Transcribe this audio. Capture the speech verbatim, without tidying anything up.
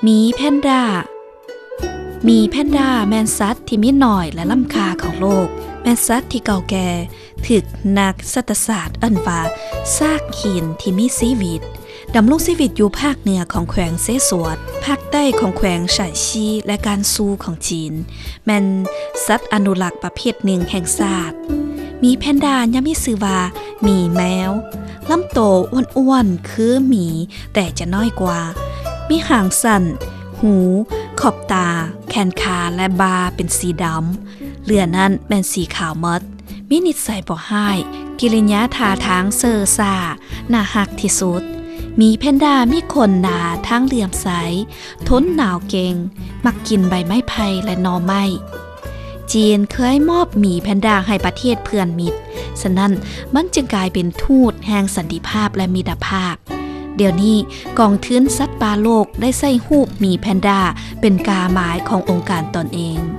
หมีแพนด้าหมีแพนด้าแม่นสัตว์ที่มีน้อยและล้ำค่าของโลกแม่นสัตว์ที่เก่าแก่ถึกนักสัตวศาสตร์เอิ้นว่าซากหินที่มีชีวิตดำรงชีวิตอยู่ภาคเหนือของแขวงเซสวดภาคใต้ของแขวงไฉชีและการซูของจีนแม่นสัตว์อนุรักษ์ประเภทหนึ่งแห่งชาติหมีแพนด้ายังมีชื่อว่าหมีแมวลำโตอ้วนๆคือหมีแต่จะน้อยกว่ามีหางสั้นหูขอบตาแขนขาและบาเป็นสีดำเหลือนั้นเป็นสีขาวมดมีนิสัยบ่ร้ายกิริยาท่าทางเซ่อซ่าน่าฮักที่สุดหมีแพนด้ามีขนหนาทั้งเหลี่ยมใสทนหนาวเก่งมักกินใบไม้ไผ่และหน่อไม้จีนเคยมอบหมีแพนด้าให้ประเทศเพื่อนมิตรฉะนั้นมันจึงกลายเป็นทูตแห่งสันติภาพและมิตรภาพเดี๋ยวนี้กองทุนสัตว์ป่าโลกได้ใส่รูปหมีแพนด้าเป็นกาหมายขององค์การตนเอง